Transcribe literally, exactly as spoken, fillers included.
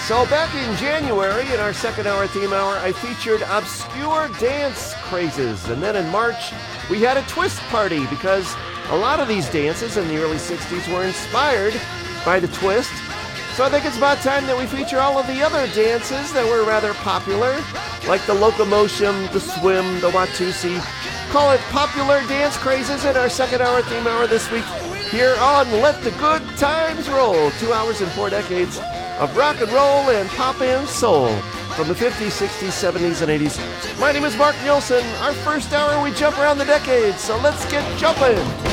So back in January, in our second hour theme hour, I featured obscure dance crazes. And then in March, we had a twist party because a lot of these dances in the early sixties were inspired by the twist. So I think it's about time that we feature all of the other dances that were rather popular, like the locomotion, the swim, the Watusi. Call it popular dance crazes in our second hour theme hour this week here on Let the Good Times Roll. Two hours and four decades of rock and roll and pop and soul from the fifties, sixties, seventies, and eighties. My name is Mark Nielsen. Our first hour, we jump around the decades, so let's get jumping.